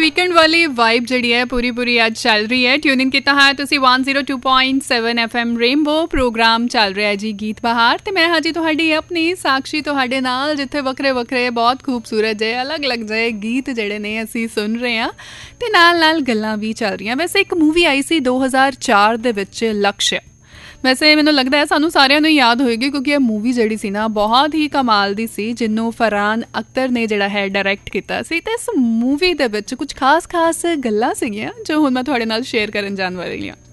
Weekend ਵਾਲੀ vibe ਜਿਹੜੀ ਹੈ ਪੂਰੀ ਅੱਜ ਚੱਲ ਰਹੀ ਹੈ। ਟਿਊਨ ਇਨ ਕੀਤਾ ਹੈ ਤੁਸੀਂ 102.7 FM ਰੇਨਬੋ। ਪ੍ਰੋਗਰਾਮ ਚੱਲ ਰਿਹਾ ਜੀ ਗੀਤ ਬਹਾਰ ਤੇ ਮੈਂ ਹਾਜੀ ਤੁਹਾਡੀ ਆਪਣੀ ਸਾਕਸ਼ੀ ਤੁਹਾਡੇ ਨਾਲ, ਜਿੱਥੇ ਵੱਖਰੇ ਬਹੁਤ ਖੂਬਸੂਰਤ ਜਿਹੇ ਅਲੱਗ-ਅਲੱਗ ਜਿਹੇ ਗੀਤ ਜਿਹੜੇ ਨੇ ਅਸੀਂ ਸੁਣ ਰਹੇ ਹਾਂ ਤੇ ਨਾਲ ਗੱਲਾਂ ਵੀ ਚੱਲ ਰਹੀਆਂ। ਵੈਸੇ ਇੱਕ ਮੂਵੀ ਆਈ ਸੀ 2004 ਦੇ ਵਿੱਚ, ਲਕਸ਼। ਵੈਸੇ ਮੈਨੂੰ ਲੱਗਦਾ ਹੈ ਸਾਨੂੰ ਸਾਰਿਆਂ ਨੂੰ ਯਾਦ ਹੋਏਗੀ, ਕਿਉਂਕਿ ਇਹ ਮੂਵੀ ਜਿਹੜੀ ਸੀ ਨਾ ਬਹੁਤ ਹੀ ਕਮਾਲ ਦੀ ਸੀ, ਜਿਹਨੂੰ ਫਰਹਾਨ ਅਖਤਰ ਨੇ ਜਿਹੜਾ ਹੈ ਡਾਇਰੈਕਟ ਕੀਤਾ ਸੀ। ਤੇ ਇਸ ਮੂਵੀ ਦੇ ਵਿੱਚ ਕੁਝ ਖਾਸ ਗੱਲਾਂ ਸੀਗੀਆਂ ਜੋ ਹੁਣ ਮੈਂ ਤੁਹਾਡੇ ਨਾਲ ਸ਼ੇਅਰ ਕਰਨ ਜਾਣ ਵਾਲੀ ਹਾਂ।